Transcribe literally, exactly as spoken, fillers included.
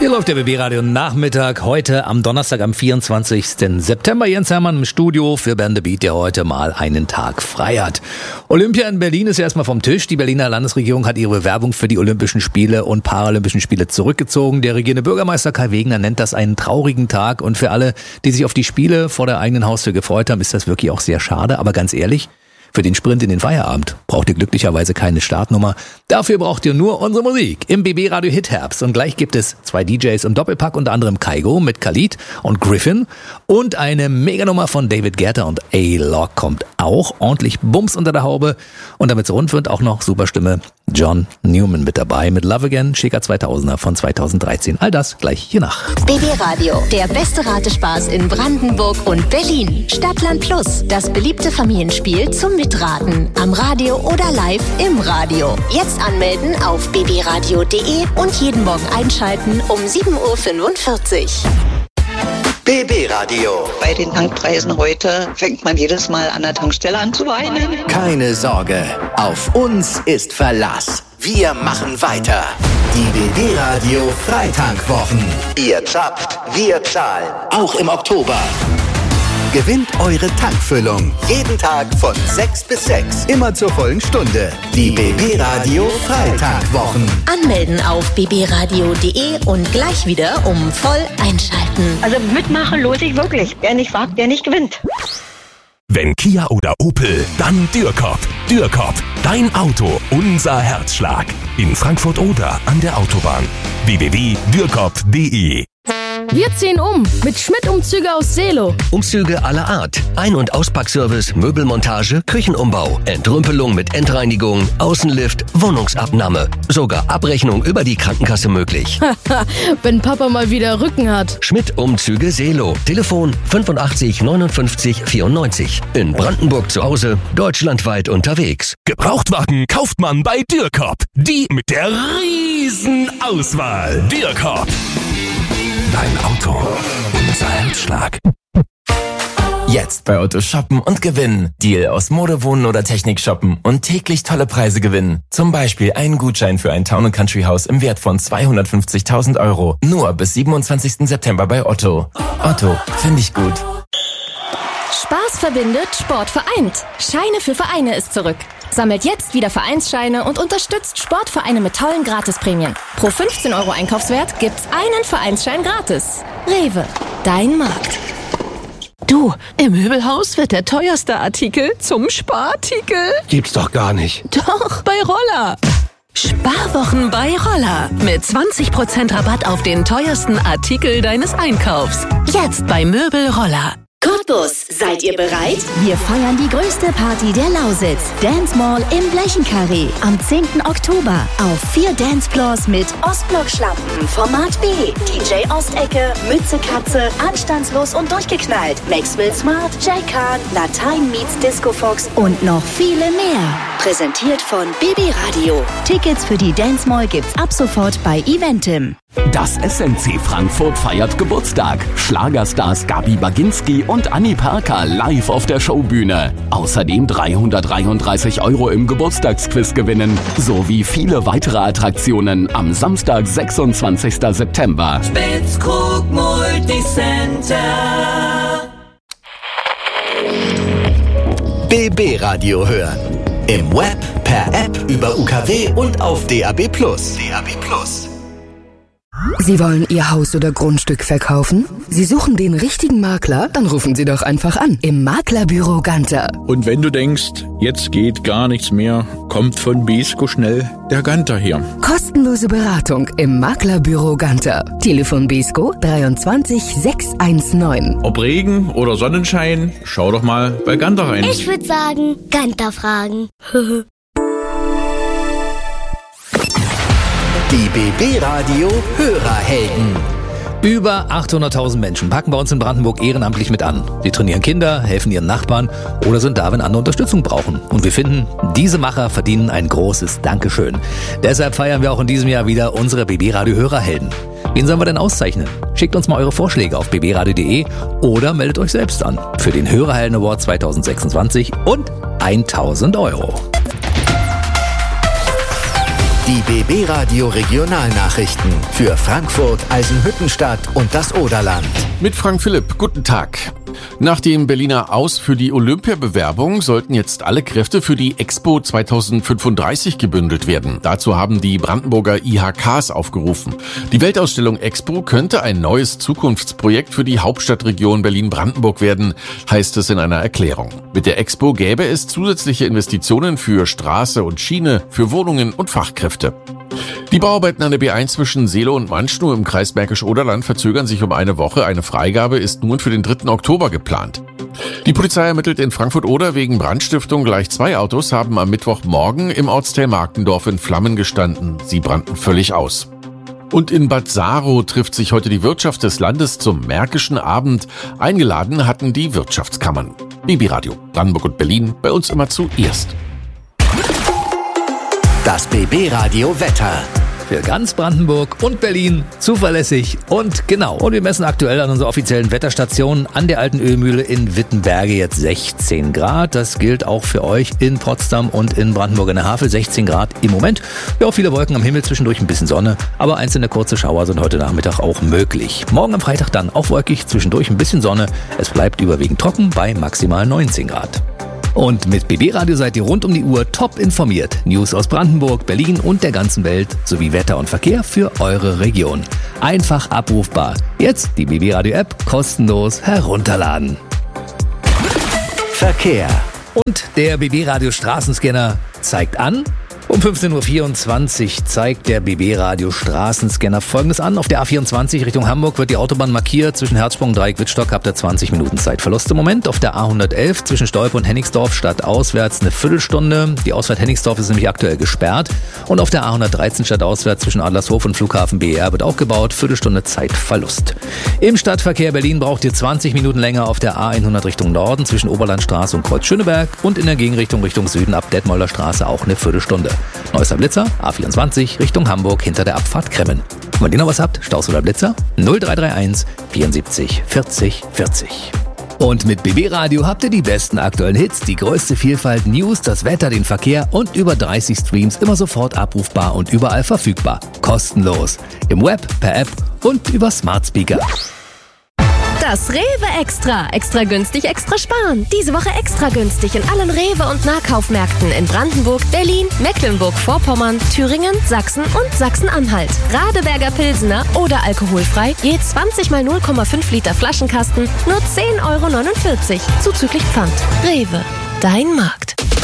Hier läuft der B B-Radio Nachmittag, heute am Donnerstag, am vierundzwanzigsten September. Jens Hermann im Studio für Band The Beat, der heute mal einen Tag frei hat. Olympia in Berlin ist ja erstmal vom Tisch. Die Berliner Landesregierung hat ihre Bewerbung für die Olympischen Spiele und Paralympischen Spiele zurückgezogen. Der regierende Bürgermeister Kai Wegener nennt das einen traurigen Tag. Und für alle, die sich auf die Spiele vor der eigenen Haustür gefreut haben, ist das wirklich auch sehr schade. Aber ganz ehrlich, für den Sprint in den Feierabend braucht ihr glücklicherweise keine Startnummer. Dafür braucht ihr nur unsere Musik im B B-Radio Hit-Herbst. Und gleich gibt es zwei D Js im Doppelpack, unter anderem Kaigo mit Khalid und Griffin. Und eine Meganummer von David Guetta und A-Lock kommt auch. Ordentlich Bums unter der Haube. Und damit es rund wird, auch noch Superstimme John Newman mit dabei. Mit Love Again, schicker zweitausender von zweitausenddreizehn. All das gleich hier nach. B B-Radio, der beste Ratespaß in Brandenburg und Berlin. Stadtland Plus, das beliebte Familienspiel zum Mitraten. Am Radio oder live im Radio. Jetzt anmelden auf b b radio punkt de und jeden Morgen einschalten um sieben Uhr fünfundvierzig. B B-Radio. Bei den Tankpreisen heute fängt man jedes Mal an der Tankstelle an zu weinen. Keine Sorge, auf uns ist Verlass. Wir machen weiter. Die B B-Radio Freitankwochen. Ihr zapft, wir zahlen. Auch im Oktober. Gewinnt eure Tankfüllung. Jeden Tag von sechs bis sechs. Immer zur vollen Stunde. Die B B-Radio Freitankwochen. Anmelden auf b b radio punkt de und gleich wieder um voll einschalten. Also mitmachen lohnt sich wirklich. Wer nicht wagt, der nicht gewinnt. Wenn Kia oder Opel, dann Dürkop. Dürkop, dein Auto, unser Herzschlag. In Frankfurt oder an der Autobahn. w w w punkt dürkop punkt de. Wir ziehen um mit Schmidt-Umzüge aus Seelow. Umzüge aller Art. Ein- und Auspackservice, Möbelmontage, Küchenumbau, Entrümpelung mit Endreinigung, Außenlift, Wohnungsabnahme. Sogar Abrechnung über die Krankenkasse möglich. Wenn Papa mal wieder Rücken hat. Schmidt-Umzüge Seelow. Telefon fünfundachtzig neunundfünfzig vierundneunzig. In Brandenburg zu Hause, deutschlandweit unterwegs. Gebrauchtwagen kauft man bei Dürkop. Die mit der riesen Auswahl. Dürkop. Dein Auto, unser Herzschlag. Jetzt bei Otto shoppen und gewinnen. Deal aus Mode, Wohnen oder Technik shoppen und täglich tolle Preise gewinnen. Zum Beispiel einen Gutschein für ein Town and Country Haus im Wert von zweihundertfünfzigtausend Euro. Nur bis siebenundzwanzigsten September bei Otto. Otto, finde ich gut. Spaß verbindet, Sport vereint. Scheine für Vereine ist zurück. Sammelt jetzt wieder Vereinsscheine und unterstützt Sportvereine mit tollen Gratisprämien. Pro fünfzehn Euro Einkaufswert gibt's einen Vereinsschein gratis. Rewe, dein Markt. Du, im Möbelhaus wird der teuerste Artikel zum Sparartikel. Gibt's doch gar nicht. Doch, bei Roller. Sparwochen bei Roller. Mit zwanzig Prozent Rabatt auf den teuersten Artikel deines Einkaufs. Jetzt bei Möbel Roller. Cottbus, seid ihr bereit? Wir feiern die größte Party der Lausitz. Dance Mall im Blechenkarree. Am zehnten Oktober. Auf vier Dancefloors mit Ostblock-Schlampen, Format B, D J Ostecke, Mütze Katze, Anstandslos und durchgeknallt, Maxwell Smart, Jay Khan, Latein meets Disco Fox und noch viele mehr. Präsentiert von B B-Radio. Tickets für die Dance Mall gibt's ab sofort bei Eventim. Das S M C Frankfurt feiert Geburtstag. Schlagerstars Gabi Baginski und Annie Parker live auf der Showbühne. Außerdem dreihundertdreiunddreißig Euro im Geburtstagsquiz gewinnen. Sowie viele weitere Attraktionen am Samstag, sechsundzwanzigsten September. Spitzkrug Multicenter. B B-Radio hören. Im Web, per App, über U K W und auf D A B Plus. D A B Plus. Sie wollen Ihr Haus oder Grundstück verkaufen? Sie suchen den richtigen Makler? Dann rufen Sie doch einfach an im Maklerbüro Ganter. Und wenn du denkst, jetzt geht gar nichts mehr, kommt von Besco schnell der Ganter her. Kostenlose Beratung im Maklerbüro Ganter. Telefon Besco dreiundzwanzig sechshundertneunzehn. Ob Regen oder Sonnenschein, schau doch mal bei Ganter rein. Ich würde sagen, Ganter fragen. Die B B-Radio Hörerhelden. Über achthunderttausend Menschen packen bei uns in Brandenburg ehrenamtlich mit an. Sie trainieren Kinder, helfen ihren Nachbarn oder sind da, wenn andere Unterstützung brauchen. Und wir finden, diese Macher verdienen ein großes Dankeschön. Deshalb feiern wir auch in diesem Jahr wieder unsere B B-Radio Hörerhelden. Wen sollen wir denn auszeichnen? Schickt uns mal eure Vorschläge auf b b radio punkt de oder meldet euch selbst an für den Hörerhelden Award zweitausendsechsundzwanzig und tausend Euro. Die B B Radio Regionalnachrichten für Frankfurt, Eisenhüttenstadt und das Oderland. Mit Frank Philipp, guten Tag. Nach dem Berliner Aus für die Olympiabewerbung sollten jetzt alle Kräfte für die Expo zweitausendfünfunddreißig gebündelt werden. Dazu haben die Brandenburger I H Ks aufgerufen. Die Weltausstellung Expo könnte ein neues Zukunftsprojekt für die Hauptstadtregion Berlin-Brandenburg werden, heißt es in einer Erklärung. Mit der Expo gäbe es zusätzliche Investitionen für Straße und Schiene, für Wohnungen und Fachkräfte. Die Bauarbeiten an der B eins zwischen Seelow und Manschnow im Kreis Märkisch-Oderland verzögern sich um eine Woche. Eine Freigabe ist nun für den dritten Oktober geplant. Die Polizei ermittelt in Frankfurt-Oder wegen Brandstiftung. Gleich zwei Autos haben am Mittwochmorgen im Ortsteil Markendorf in Flammen gestanden. Sie brannten völlig aus. Und in Bad Saarow trifft sich heute die Wirtschaft des Landes zum Märkischen Abend. Eingeladen hatten die Wirtschaftskammern. B B Radio, Brandenburg und Berlin, bei uns immer zuerst. Das B B Radio Wetter. Für ganz Brandenburg und Berlin zuverlässig und genau. Und wir messen aktuell an unserer offiziellen Wetterstation an der Alten Ölmühle in Wittenberge jetzt sechzehn Grad. Das gilt auch für euch in Potsdam und in Brandenburg an der Havel. sechzehn Grad im Moment. Ja, viele Wolken am Himmel, zwischendurch ein bisschen Sonne, aber einzelne kurze Schauer sind heute Nachmittag auch möglich. Morgen am Freitag dann auch wolkig, zwischendurch ein bisschen Sonne. Es bleibt überwiegend trocken bei maximal neunzehn Grad. Und mit B B Radio seid ihr rund um die Uhr top informiert. News aus Brandenburg, Berlin und der ganzen Welt sowie Wetter und Verkehr für eure Region. Einfach abrufbar. Jetzt die B B Radio App kostenlos herunterladen. Verkehr. Und der B B Radio Straßenscanner zeigt an. Um fünfzehn Uhr vierundzwanzig zeigt der B B Radio Straßenscanner Folgendes an. Auf der A vierundzwanzig Richtung Hamburg wird die Autobahn markiert. Zwischen Herzsprung und Dreieck-Wittstock habt ihr zwanzig Minuten Zeitverlust im Moment. Auf der A hundertelf zwischen Stolpe und Hennigsdorf stadtauswärts eine Viertelstunde. Die Ausfahrt Hennigsdorf ist nämlich aktuell gesperrt. Und auf der A hundertdreizehn stadtauswärts zwischen Adlershof und Flughafen B E R wird auch gebaut. Viertelstunde Zeitverlust. Im Stadtverkehr Berlin braucht ihr zwanzig Minuten länger auf der A hundert Richtung Norden zwischen Oberlandstraße und Kreuz Schöneberg. Und in der Gegenrichtung Richtung Süden ab Detmolder Straße auch eine Viertelstunde. Neuester Blitzer, A vierundzwanzig Richtung Hamburg hinter der Abfahrt Kremmen. Und wenn ihr noch was habt, Staus oder Blitzer, null drei drei eins vierundsiebzig vierzig vierzig. Und mit B B Radio habt ihr die besten aktuellen Hits, die größte Vielfalt, News, das Wetter, den Verkehr und über dreißig Streams immer sofort abrufbar und überall verfügbar. Kostenlos. Im Web, per App und über Smart Speaker. Das Rewe Extra. Extra günstig, extra sparen. Diese Woche extra günstig in allen Rewe- und Nahkaufmärkten in Brandenburg, Berlin, Mecklenburg-Vorpommern, Thüringen, Sachsen und Sachsen-Anhalt. Radeberger Pilsener oder alkoholfrei, je zwanzig mal null Komma fünf Liter Flaschenkasten, nur zehn Euro neunundvierzig, zuzüglich Pfand. Rewe, dein Markt.